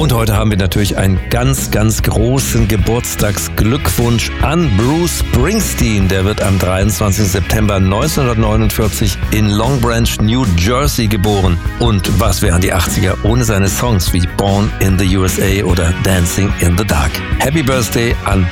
Und heute haben wir natürlich einen ganz, ganz großen Geburtstagsglückwunsch an Bruce Springsteen. Der wird am 23. September 1949 in Long Branch, New Jersey geboren. Und was wären die 80er ohne seine Songs wie Born in the USA oder Dancing in the Dark? Happy Birthday an